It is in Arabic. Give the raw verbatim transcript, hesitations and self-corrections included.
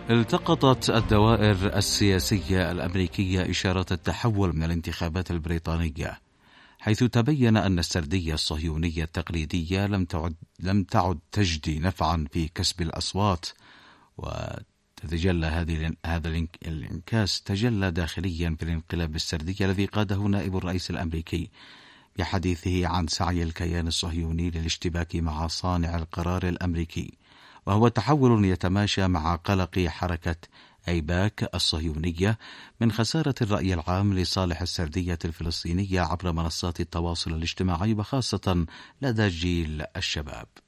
التقطت الدوائر السياسية الأمريكية إشارات التحول من الانتخابات البريطانية، حيث تبين أن السردية الصهيونية التقليدية لم تعد لم تعد تجدي نفعا في كسب الأصوات. وتتجلى هذه هذا الانعكاس تجلى داخليا في الانقلاب السردي الذي قاده نائب الرئيس الأمريكي بحديثه عن سعي الكيان الصهيوني للاشتباك مع صانع القرار الأمريكي، وهو تحول يتماشى مع قلق حركة أيباك الصهيونية من خسارة الرأي العام لصالح السردية الفلسطينية عبر منصات التواصل الاجتماعي، وخاصة لدى جيل الشباب.